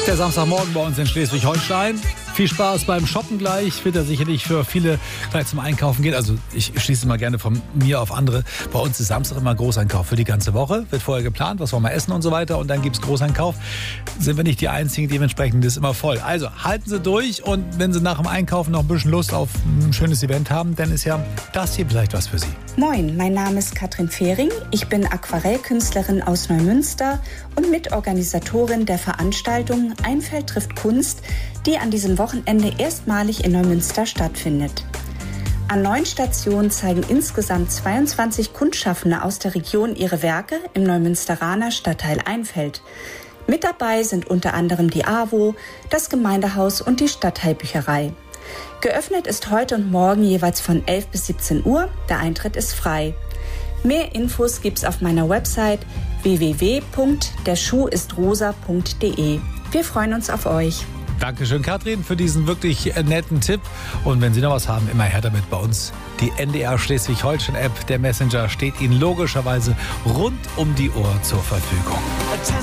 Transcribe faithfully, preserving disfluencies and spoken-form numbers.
der Samstagmorgen bei uns in Schleswig-Holstein. Viel Spaß beim Shoppen gleich. Wird ja sicherlich für viele gleich zum Einkaufen gehen. Also ich schließe mal gerne von mir auf andere. Bei uns ist Samstag immer Großeinkauf für die ganze Woche. Wird vorher geplant, was wollen wir essen und so weiter. Und dann gibt es Großeinkauf. Sind wir nicht die Einzigen, dementsprechend ist immer voll. Also halten Sie durch, und wenn Sie nach dem Einkaufen noch ein bisschen Lust auf ein schönes Event haben, dann ist ja das hier vielleicht was für Sie. Moin, mein Name ist Katrin Fehring. Ich bin Aquarellkünstlerin aus Neumünster und Mitorganisatorin der Veranstaltung Einfeld trifft Kunst, die an diesem Wochenende erstmalig in Neumünster stattfindet. An neun Stationen zeigen insgesamt zweiundzwanzig Kunstschaffende aus der Region ihre Werke im Neumünsteraner Stadtteil Einfeld. Mit dabei sind unter anderem die AWO, das Gemeindehaus und die Stadtteilbücherei. Geöffnet ist heute und morgen jeweils von elf bis siebzehn Uhr. Der Eintritt ist frei. Mehr Infos gibt's auf meiner Website w w w punkt der schuh ist rosa punkt d e. Wir freuen uns auf euch. Dankeschön, Katrin, für diesen wirklich netten Tipp. Und wenn Sie noch was haben, immer her damit bei uns. Die N D R Schleswig-Holstein-App, der Messenger, steht Ihnen logischerweise rund um die Uhr zur Verfügung.